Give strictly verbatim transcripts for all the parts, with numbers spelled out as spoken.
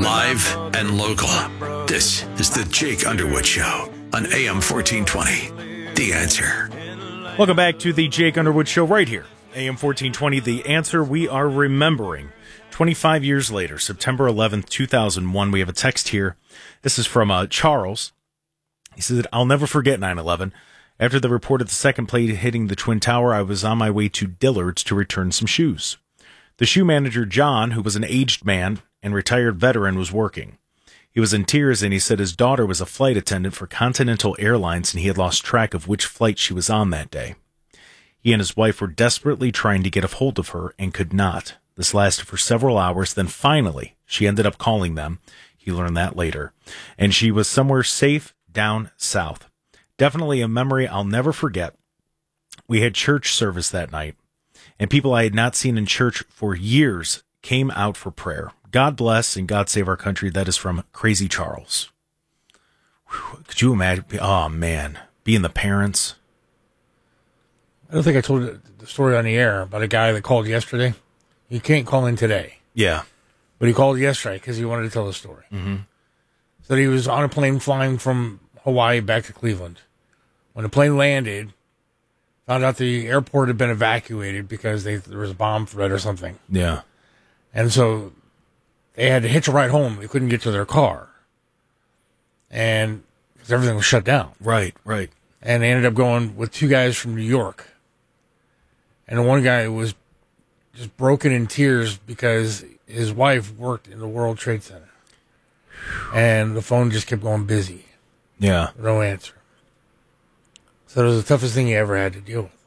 Live and local. This is the Jake Underwood Show on A M fourteen twenty. The Answer. Welcome back to the Jake Underwood Show right here. A M fourteen twenty, The Answer. We are remembering twenty-five years later, September eleventh, two thousand one. We have a text here. This is from uh, Charles. He says, I'll never forget nine eleven. After the report of the second plane hitting the Twin Tower, I was on my way to Dillard's to return some shoes. The shoe manager, John, who was an aged man and retired veteran, was working. He was in tears, and he said his daughter was a flight attendant for Continental Airlines, and he had lost track of which flight she was on that day. He and his wife were desperately trying to get a hold of her and could not. This lasted for several hours. Then finally, she ended up calling them. He learned that later. And she was somewhere safe down south. Definitely a memory I'll never forget. We had church service that night, and people I had not seen in church for years came out for prayer. God bless and God save our country. That is from Crazy Charles. Whew, could you imagine? Oh, man. Being the parents. I don't think I told the story on the air about a guy that called yesterday. He can't call in today. Yeah. But he called yesterday because he wanted to tell a story. Mm-hmm. So he was on a plane flying from Hawaii back to Cleveland. When the plane landed, found out the airport had been evacuated because they, there was a bomb threat or something. Yeah. And so they had to hitch a ride home. They couldn't get to their car. And because everything was shut down. Right, right. And they ended up going with two guys from New York. And the one guy was just broken in tears because his wife worked in the World Trade Center. And the phone just kept going busy. Yeah. No answer. So it was the toughest thing he ever had to deal with.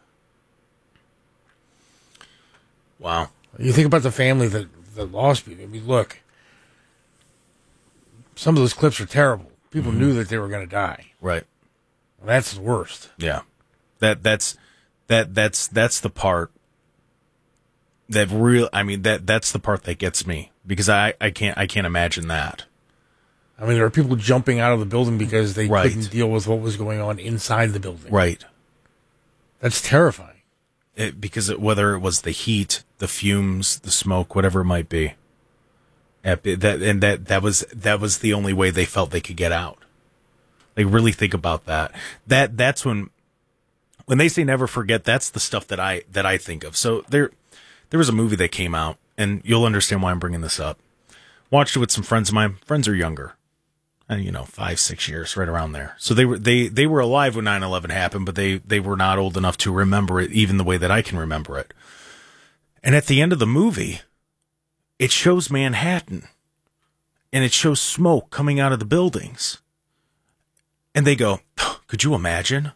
Wow. You think about the family that, that lost people. I mean, look, some of those clips are terrible. People mm-hmm. knew that they were going to die. Right. That's the worst. Yeah. That that's that that's that's the part that real I mean that that's the part that gets me, because I, I can't I can't imagine that. I mean, there are people jumping out of the building because they right. couldn't deal with what was going on inside the building. Right. That's terrifying. It, because it, whether it was the heat, the fumes, the smoke, whatever it might be, that and that that was that was the only way they felt they could get out. Like, really think about that. That that's when when they say never forget. That's the stuff that I that I think of. So there there was a movie that came out, and you'll understand why I'm bringing this up. Watched it with some friends of mine. Friends are younger. And, you know, five, six years, right around there. So they were they, they were alive when nine eleven happened, but they, they were not old enough to remember it even the way that I can remember it. And at the end of the movie, it shows Manhattan, and it shows smoke coming out of the buildings. And they go, could you imagine?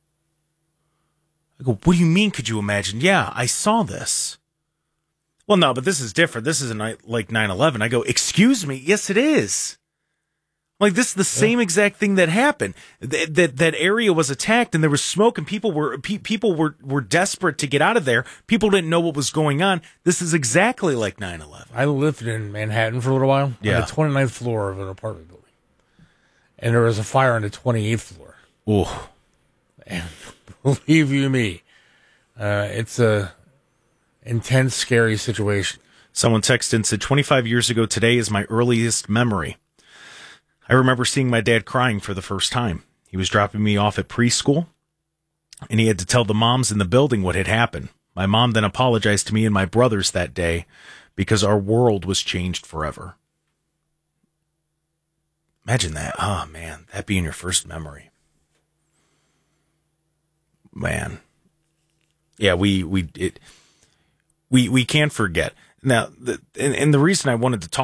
I go, what do you mean, could you imagine? Yeah, I saw this. Well, no, but this is different. This isn't like nine eleven. I go, excuse me? Yes, it is. Like, this is the same yeah. exact thing that happened. That, that that area was attacked, and there was smoke, and people were pe- people were, were desperate to get out of there. People didn't know what was going on. This is exactly like nine eleven. I lived in Manhattan for a little while, yeah. on the twenty-ninth floor of an apartment building. And there was a fire on the twenty-eighth floor. Ooh. And believe you me, uh, it's a intense, scary situation. Someone texted and said, twenty-five years ago today is my earliest memory. I remember seeing my dad crying for the first time. He was dropping me off at preschool, and he had to tell the moms in the building what had happened. My mom then apologized to me and my brothers that day because our world was changed forever. Imagine that. Oh, man, that being your first memory. Man. Yeah, we we it, we we can't forget. Now, the, and, and the reason I wanted to talk